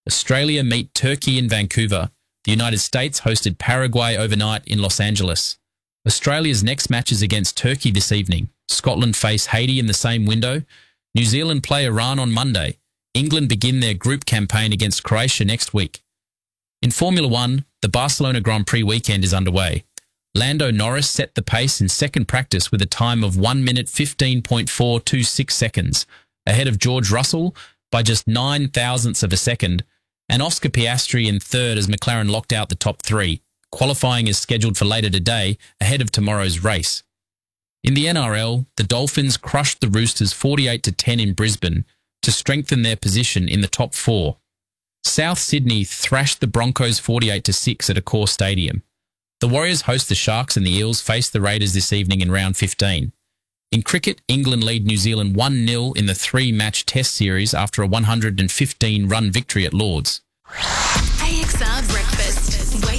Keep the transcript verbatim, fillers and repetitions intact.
Australia meet Turkey in Vancouver. The United States hosted Paraguay overnight in Los Angeles. Australia's next match is against Turkey this evening. Scotland face Haiti in the same window. New Zealand play Iran on Monday. England begin their group campaign against Croatia next week. In Formula One, the Barcelona Grand Prix weekend is underway. Lando Norris set the pace in second practice with a time of one minute fifteen point four two six seconds, ahead of George Russell by just nine thousandths of a second, and Oscar Piastri in third as McLaren locked out the top three. Qualifying is scheduled for later today, ahead of tomorrow's race. In the N R L, the Dolphins crushed the Roosters forty-eight to ten in Brisbane to strengthen their position in the top four. South Sydney thrashed the Broncos forty-eight to six at Accor Stadium. The Warriors host the Sharks, and the Eels face the Raiders this evening in round fifteen. In cricket, England lead New Zealand one nil in the three-match Test series after a one hundred fifteen run victory at Lords. A X R Breakfast. Wake